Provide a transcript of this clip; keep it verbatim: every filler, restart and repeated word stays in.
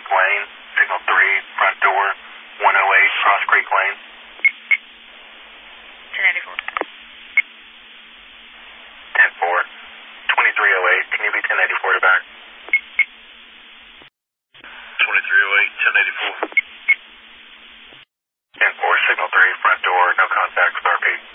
Creek Lane, signal three, front door, one oh eight, Cross Creek Lane. ten eighty-four. ten four. twenty-three oh eight, can you be ten eighty-four to back? twenty-three oh eight, ten eighty-four. ten four, signal three, front door, no contact with R P.